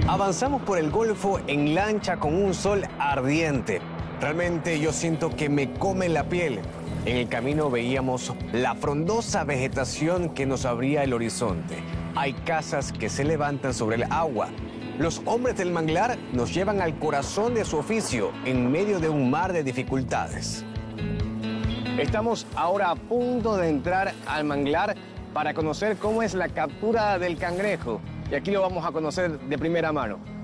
Avanzamos por el Golfo en lancha con un sol ardiente. Realmente yo siento que me come la piel. En el camino veíamos la frondosa vegetación que nos abría el horizonte. Hay casas que se levantan sobre el agua. Los hombres del manglar nos llevan al corazón de su oficio en medio de un mar de dificultades. Estamos ahora a punto de entrar al manglar para conocer cómo es la captura del cangrejo. Y aquí lo vamos a conocer de primera mano.